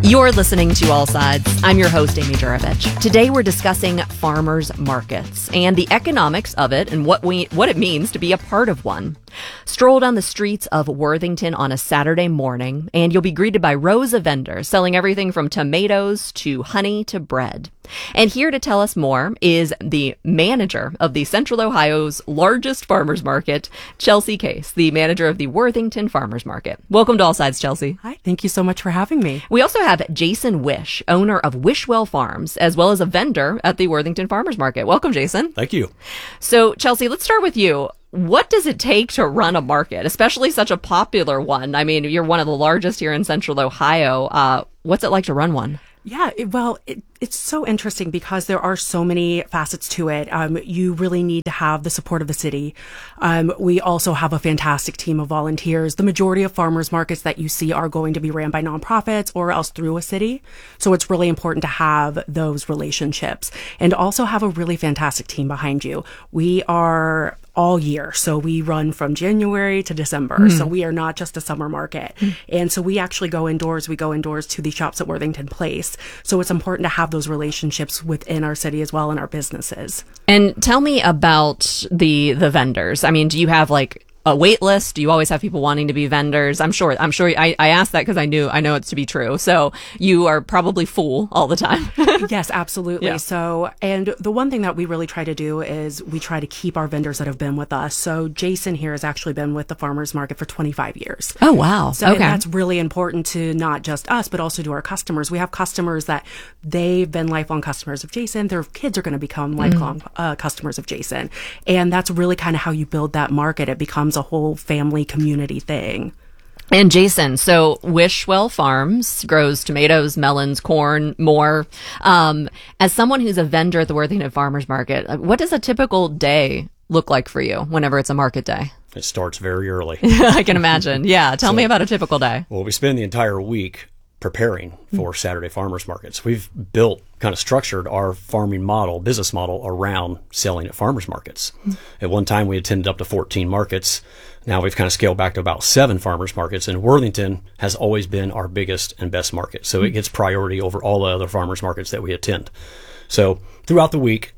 You're listening to All Sides. I'm your host, Amy Juravich. Today we're discussing farmers markets and the economics of it and what it means to be a part of one. Stroll down the streets of Worthington on a Saturday morning, and you'll be greeted by rows of vendors selling everything from tomatoes to honey to bread. And here to tell us more is the manager of the Central Ohio's largest farmers market, Chelsea Case, the manager of the Worthington Farmers Market. Welcome to All Sides, Chelsea. Hi, thank you so much for having me. We also have Jason Wish, owner of Wishwell Farms, as well as a vendor at the Worthington Farmers Market. Welcome, Jason. Thank you. So, Chelsea, let's start with you. What does it take to run a market, especially such a popular one? I mean, you're one of the largest here in Central Ohio. What's it like to run one? Yeah, it's so interesting because there are so many facets to it. You really need to have the support of the city. We also have a fantastic team of volunteers. The majority of farmers markets that you see are going to be ran by nonprofits or else through a city. So it's really important to have those relationships and also have a really fantastic team behind you. We are all year. So we run from January to December. So we are not just a summer market. And so we actually go indoors. We go indoors to the shops at Worthington Place. So it's important to have those relationships within our city as well and our businesses. And tell me about the vendors. I mean, do you have like a wait list? Do you always have people wanting to be vendors? I'm sure I asked that because I know it's to be true. So you are probably full all the time. Yes, absolutely. Yeah. So, and the one thing that we really try to do is we try to keep our vendors that have been with us. So Jason here has actually been with the farmers market for 25 years. Oh, wow. So okay. And that's really important to not just us, but also to our customers. We have customers that they've been lifelong customers of Jason. Their kids are going to become lifelong customers of Jason. And that's really kind of how you build that market. It becomes a whole family community thing. And Jason, so Wishwell Farms grows tomatoes, melons, corn, more. As someone who's a vendor at the Worthington Farmers Market, what does a typical day look like for you whenever it's a market day? It starts very early. I can imagine. Yeah. Tell me about a typical day. Well, we spend the entire week preparing for Saturday farmers markets. We've kind of structured our farming model, business model around selling at farmers markets. At one time, we attended up to 14 markets. Now we've kind of scaled back to about 7 farmers markets, and Worthington has always been our biggest and best market. So it gets priority over all the other farmers markets that we attend. So throughout the week,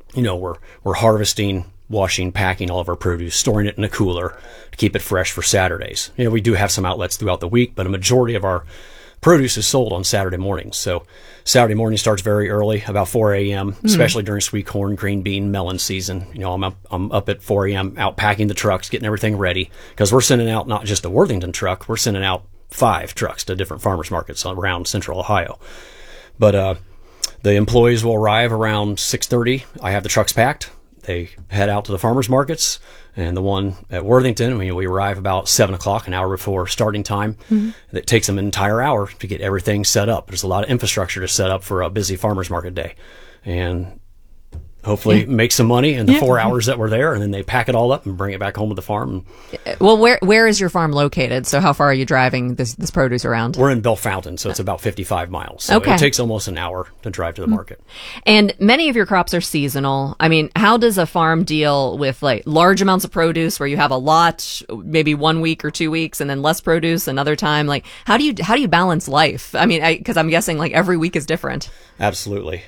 we're harvesting, washing, packing all of our produce, storing it in a cooler to keep it fresh for Saturdays. We do have some outlets throughout the week, but a majority of our produce is sold on Saturday mornings. So Saturday morning starts very early, about 4 a.m., especially during sweet corn, green bean, melon season. I'm up at 4 a.m. out packing the trucks, getting everything ready, because we're sending out not just a Worthington truck, we're sending out 5 trucks to different farmers markets around Central Ohio. But the employees will arrive around 6:30. I have the trucks packed. They head out to the farmers markets, and the one at Worthington, we arrive about 7 o'clock, an hour before starting time. It takes them an entire hour to get everything set up. There's a lot of infrastructure to set up for a busy farmers market day, and hopefully make some money in the 4 hours that we're there, and then they pack it all up and bring it back home to the farm. Well, where is your farm located? So how far are you driving this produce around? We're in Bellefontaine, so it's about 55 miles. So it takes almost an hour to drive to the market. And many of your crops are seasonal. I mean, how does a farm deal with like large amounts of produce where you have a lot, maybe 1 week or 2 weeks, and then less produce another time? Like, how do you balance life? I mean, because I'm guessing like every week is different. Absolutely.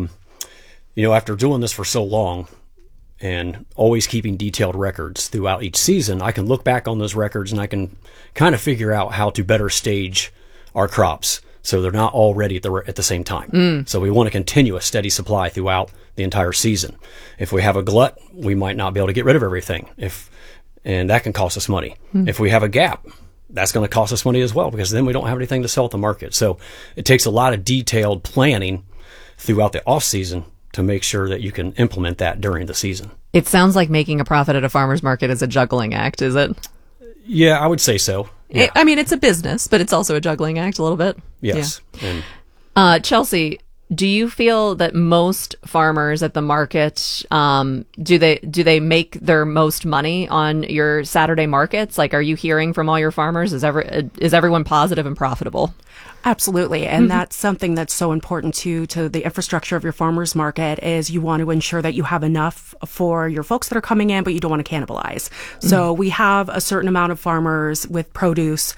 After doing this for so long and always keeping detailed records throughout each season, I can look back on those records and I can kind of figure out how to better stage our crops so they're not all ready at the same time. So we want to continue a steady supply throughout the entire season. If we have a glut, we might not be able to get rid of everything, and that can cost us money. If we have a gap, that's going to cost us money as well, because then we don't have anything to sell at the market. So it takes a lot of detailed planning throughout the off season to make sure that you can implement that during the season. It sounds like making a profit at a farmer's market is a juggling act, is it? Yeah, I would say so. Yeah. I mean, it's a business, but it's also a juggling act a little bit. Yes. Yeah. Chelsea, do you feel that most farmers at the market, do they make their most money on your Saturday markets? Like, are you hearing from all your farmers? Is everyone positive and profitable? Absolutely. And that's something that's so important to the infrastructure of your farmers market is you want to ensure that you have enough for your folks that are coming in, but you don't want to cannibalize. So we have a certain amount of farmers with produce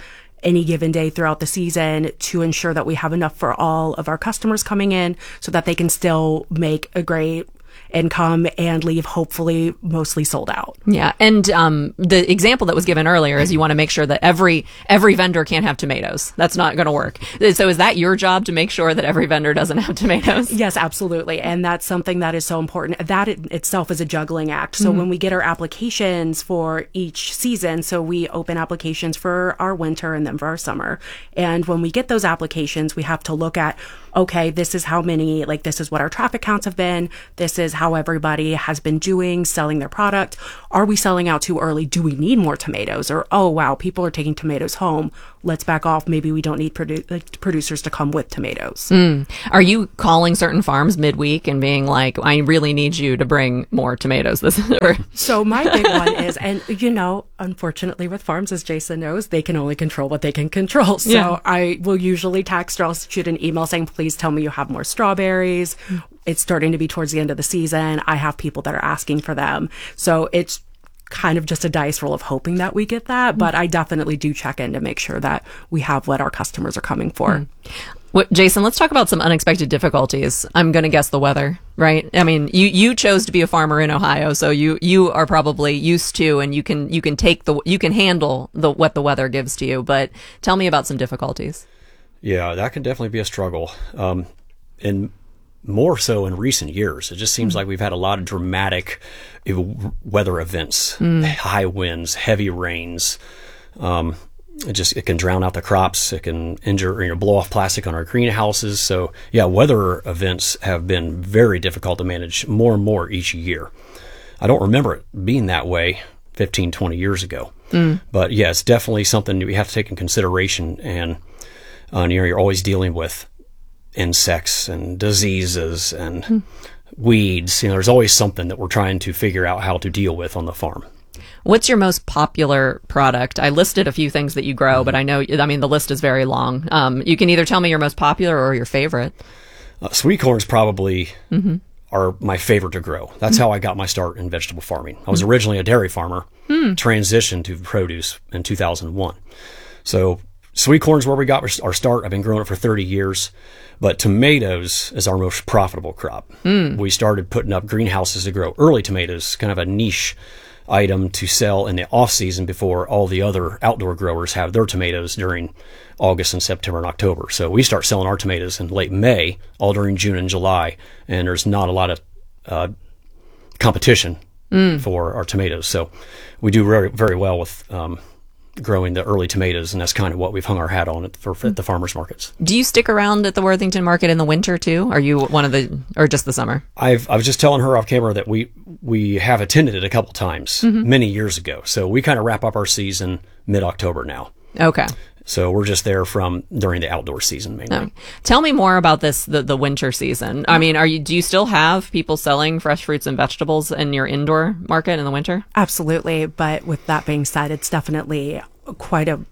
any given day throughout the season to ensure that we have enough for all of our customers coming in so that they can still make a great income and leave hopefully mostly sold out. Yeah. And the example that was given earlier is you want to make sure that every vendor can't have tomatoes. That's not going to work. So is that your job to make sure that every vendor doesn't have tomatoes? Yes, absolutely. And that's something that is so important. That itself is a juggling act. So when we get our applications for each season, so we open applications for our winter and then for our summer. And when we get those applications, we have to look at, okay, this is how many, like, this is what our traffic counts have been. This is how everybody has been doing, selling their product. Are we selling out too early? Do we need more tomatoes? Or, oh, wow, people are taking tomatoes home. Let's back off. Maybe we don't need producers to come with tomatoes. Are you calling certain farms midweek and being like, I really need you to bring more tomatoes? So my big one is, and unfortunately with farms, as Jason knows, they can only control what they can control. So I will usually text or I'll shoot an email saying, please tell me you have more strawberries. It's starting to be towards the end of the season. I have people that are asking for them. So it's kind of just a dice roll of hoping that we get that. But I definitely do check in to make sure that we have what our customers are coming for. Jason, let's talk about some unexpected difficulties. I'm going to guess the weather, right? I mean, you chose to be a farmer in Ohio, so you are probably used to, and you can handle what the weather gives to you. But tell me about some difficulties. Yeah, that can definitely be a struggle. And more so in recent years. It just seems like we've had a lot of dramatic weather events, high winds, heavy rains. It can drown out the crops. It can injure, blow off plastic on our greenhouses. So yeah, weather events have been very difficult to manage more and more each year. I don't remember it being that way 15, 20 years ago. But yeah, it's definitely something we have to take in consideration. And you're always dealing with insects and diseases and weeds. There's always something that we're trying to figure out how to deal with on the farm. What's your most popular product? I listed a few things that you grow, but the list is very long. You can either tell me your most popular or your favorite. Sweet corns probably are my favorite to grow. That's how I got my start in vegetable farming. I was originally a dairy farmer, transitioned to produce in 2001. So sweet corn's where we got our start. I've been growing it for 30 years. But tomatoes is our most profitable crop. We started putting up greenhouses to grow early tomatoes, kind of a niche item to sell in the off season before all the other outdoor growers have their tomatoes during August and September and October. So we start selling our tomatoes in late May, all during June and July, and there's not a lot of competition for our tomatoes. So we do very, very well with growing the early tomatoes, and that's kind of what we've hung our hat on at the farmers markets. Do you stick around at the Worthington market in the winter too? Are you or just the summer? I was just telling her off camera that we have attended it a couple times many years ago. So we kind of wrap up our season mid-October now. Okay. So we're just there during the outdoor season mainly. Oh. Tell me more about the winter season. I mean, do you still have people selling fresh fruits and vegetables in your indoor market in the winter? Absolutely. But with that being said, it's definitely quite a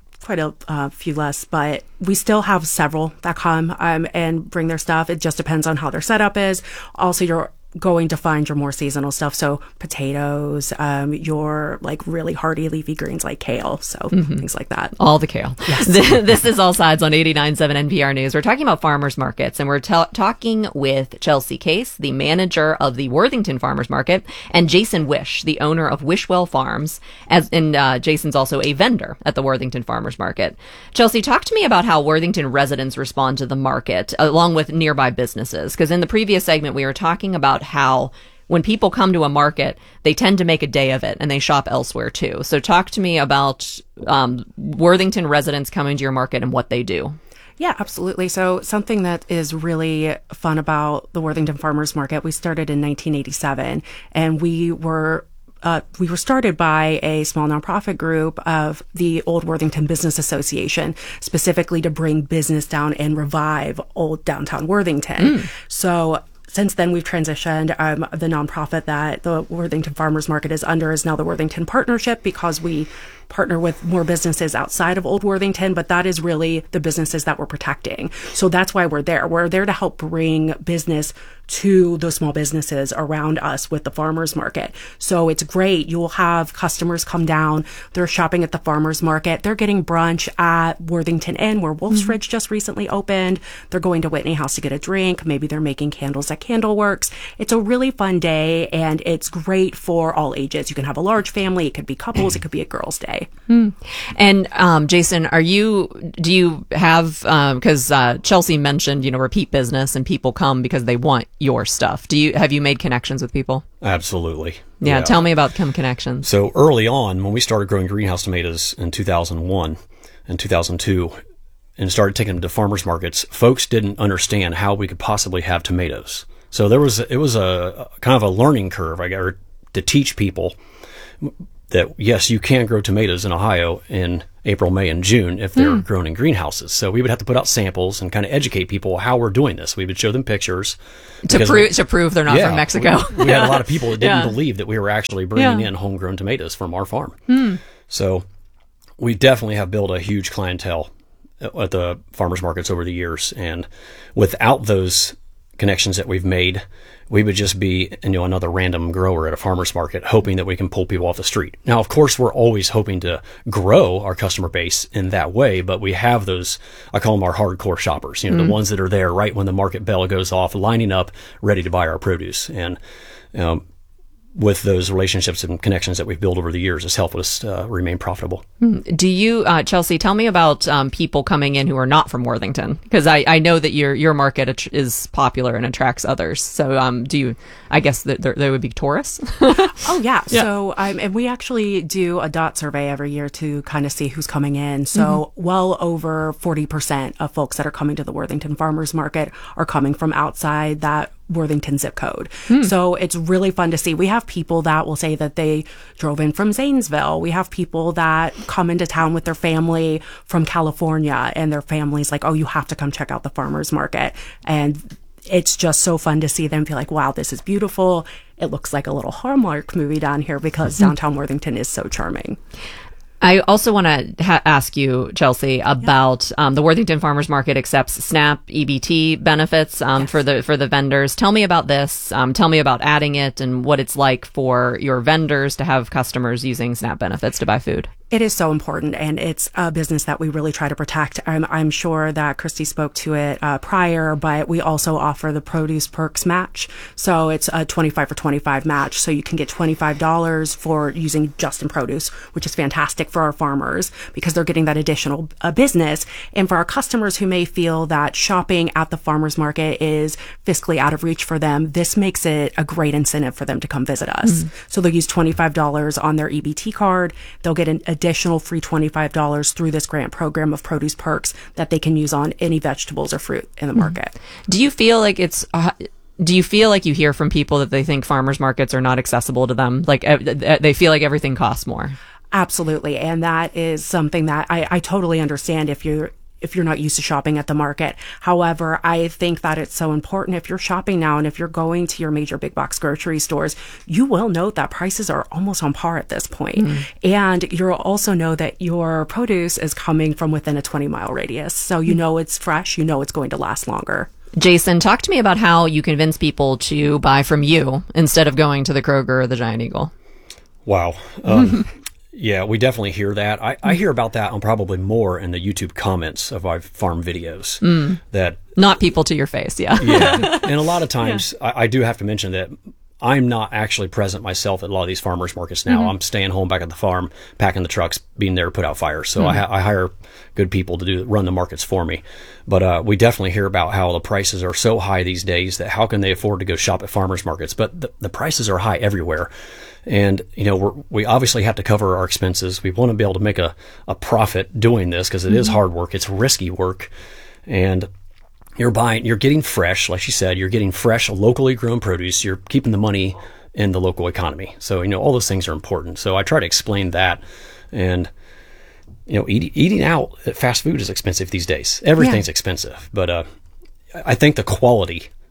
few less, but we still have several that come and bring their stuff. It just depends on how their setup is. Also, you're going to find your more seasonal stuff. So potatoes, your like really hardy leafy greens like kale. So things like that. All the kale. Yes. This is All Sides on 89.7 NPR News. We're talking about farmers markets, and we're talking with Chelsea Case, the manager of the Worthington Farmers Market, and Jason Wish, the owner of Wishwell Farms, and Jason's also a vendor at the Worthington Farmers Market. Chelsea, talk to me about how Worthington residents respond to the market, along with nearby businesses. Because in the previous segment, we were talking about how when people come to a market, they tend to make a day of it and they shop elsewhere too. So talk to me about Worthington residents coming to your market and what they do. Yeah, absolutely. So something that is really fun about the Worthington Farmers Market, we started in 1987, and we were started by a small nonprofit group of the Old Worthington Business Association, specifically to bring business down and revive old downtown Worthington. So since then, we've transitioned. The nonprofit that the Worthington Farmers Market is under is now the Worthington Partnership, because we partner with more businesses outside of Old Worthington, but that is really the businesses that we're protecting. So that's why we're there. We're there to help bring business to those small businesses around us with the farmers market. So it's great. You'll have customers come down. They're shopping at the farmers market. They're getting brunch at Worthington Inn, where Wolf's Ridge just recently opened. They're going to Whitney House to get a drink. Maybe they're making candles at Candleworks. It's a really fun day, and it's great for all ages. You can have a large family. It could be couples. It could be a girls' day. And Jason, do you have, because Chelsea mentioned, repeat business and people come because they want your stuff. Have you made connections with people? Absolutely. Yeah. Tell me about some connections. So early on, when we started growing greenhouse tomatoes in 2001 and 2002 and started taking them to farmers markets, folks didn't understand how we could possibly have tomatoes. So it was a kind of a learning curve, to teach people that yes, you can grow tomatoes in Ohio in April, May, and June if they're grown in greenhouses. So we would have to put out samples and kind of educate people how we're doing this. We would show them pictures to prove they're not from Mexico. We had a lot of people that didn't believe that we were actually bringing in homegrown tomatoes from our farm. So we definitely have built a huge clientele at the farmers markets over the years, and without those connections that we've made, we would just be another random grower at a farmer's market hoping that we can pull people off the street. Now, of course, we're always hoping to grow our customer base in that way, but we have those, I call them our hardcore shoppers, the ones that are there right when the market bell goes off, lining up, ready to buy our produce. And with those relationships and connections that we've built over the years, has helped us remain profitable. Do you, Chelsea, tell me about people coming in who are not from Worthington? Because I know that your market is popular and attracts others. So I guess that there would be tourists? Oh, yeah. So and we actually do a DOT survey every year to kind of see who's coming in. So well over 40% of folks that are coming to the Worthington Farmers Market are coming from outside that Worthington zip code. So it's really fun to see. We have people that will say that they drove in from Zanesville. We have people that come into town with their family from California, and their family's like, oh, you have to come check out the farmers market. And it's just so fun to see them be like, wow, this is beautiful. It looks like a little Hallmark movie down here because downtown Worthington is so charming. I also want to ask you, Chelsea, about the Worthington Farmers Market accepts SNAP EBT benefits for the vendors. Tell me about this. Tell me about adding it and what it's like for your vendors to have customers using SNAP benefits to buy food. It is so important, and it's a business that we really try to protect. I'm sure that Christy spoke to it prior, but we also offer the Produce Perks match. So it's a 25 for 25 match. So you can get $25 for using Justin Produce, which is fantastic for our farmers because they're getting that additional business. And for our customers who may feel that shopping at the farmers market is fiscally out of reach for them, this makes it a great incentive for them to come visit us. So they'll use $25 on their EBT card. They'll get an additional free $25 through this grant program of Produce Perks that they can use on any vegetables or fruit in the market. Do you feel like you hear from people that they think farmers markets are not accessible to them? Like they feel like everything costs more? Absolutely. And that is something that I totally understand if you're not used to shopping at the market. However, I think that it's so important if you're shopping now and if you're going to your major big box grocery stores, you will note that prices are almost on par at this point. And you'll also know that your produce is coming from within a 20-mile radius. So you know it's fresh, you know it's going to last longer. Jason, talk to me about how you convince people to buy from you instead of going to the Kroger or the Giant Eagle. Wow. Yeah, we definitely hear that. I hear about that on probably more in the YouTube comments of our farm videos. That not people to your face, yeah. And a lot of times, I do have to mention that I'm not actually present myself at a lot of these farmers markets now. I'm staying home back at the farm, packing the trucks, being there to put out fires. So I hire good people to run the markets for me. But we definitely hear about how the prices are so high these days that how can they afford to go shop at farmers markets? But the prices are high everywhere. And, we obviously have to cover our expenses. We want to be able to make a profit doing this because it is hard work. It's risky work. And you're getting fresh, like she said, you're getting fresh, locally grown produce. You're keeping the money in the local economy. So, all those things are important. So I try to explain that. And, eating out at fast food is expensive these days. Everything's expensive. But I think the quality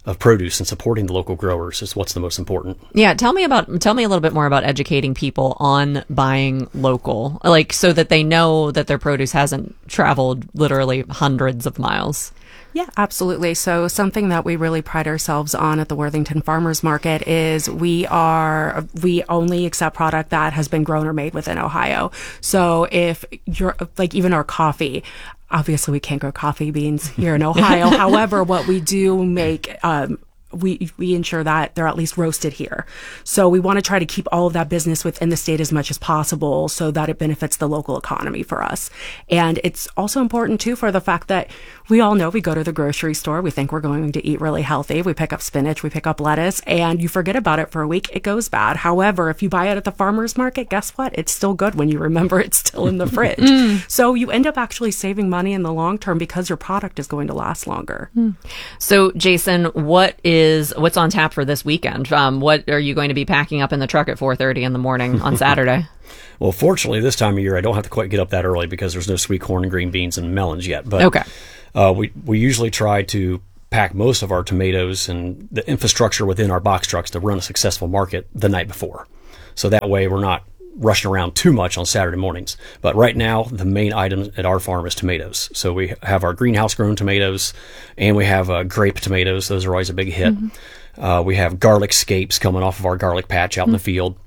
of produce and supporting the local growers is what's the most important. Yeah, tell me a little bit more about educating people on buying local, like so that they know that their produce hasn't traveled literally hundreds of miles. Yeah, absolutely. So something that we really pride ourselves on at the Worthington Farmers Market is we only accept product that has been grown or made within Ohio. So if you're like even our coffee, obviously we can't grow coffee beans here in Ohio. However, what we do make, we ensure that they're at least roasted here. So we want to try to keep all of that business within the state as much as possible so that it benefits the local economy for us. And it's also important too for the fact that we all know we go to the grocery store, we think we're going to eat really healthy, we pick up spinach, we pick up lettuce, and you forget about it for a week, it goes bad. However, if you buy it at the farmer's market, guess what? It's still good when you remember it's still in the fridge. So you end up actually saving money in the long term because your product is going to last longer. So Jason, what's on tap for this weekend? What are you going to be packing up in the truck at 4:30 in the morning on Saturday? Well, fortunately, this time of year, I don't have to quite get up that early because there's no sweet corn and green beans and melons yet. But okay. We usually try to pack most of our tomatoes and the infrastructure within our box trucks to run a successful market the night before. So that way we're not rushing around too much on Saturday mornings. But right now, the main item at our farm is tomatoes. So we have our greenhouse grown tomatoes and we have grape tomatoes. Those are always a big hit. We have garlic scapes coming off of our garlic patch out in the field.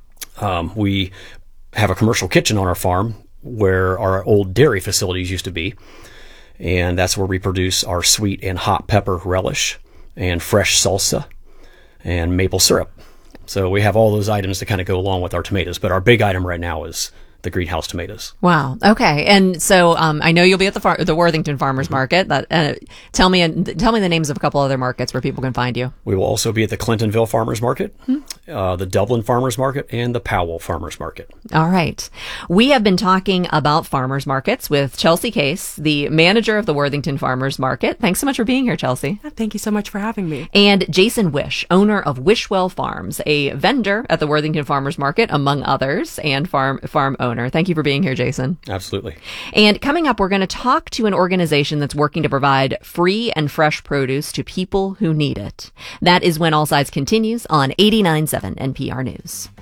We have a commercial kitchen on our farm where our old dairy facilities used to be. And that's where we produce our sweet and hot pepper relish and fresh salsa and maple syrup. So we have all those items to kind of go along with our tomatoes. But our big item right now is the greenhouse tomatoes. Wow. Okay. And so I know you'll be at the Worthington Farmers Market. Tell me the names of a couple other markets where people can find you. We will also be at the Clintonville Farmers Market, the Dublin Farmers Market, and the Powell Farmers Market. All right. We have been talking about farmers markets with Chelsea Case, the manager of the Worthington Farmers Market. Thanks so much for being here, Chelsea. Thank you so much for having me. And Jason Wish, owner of Wishwell Farms, a vendor at the Worthington Farmers Market, among others, and farm owner. Thank you for being here, Jason. Absolutely. And coming up, we're going to talk to an organization that's working to provide free and fresh produce to people who need it. That is when All Sides continues on 89.7 NPR News.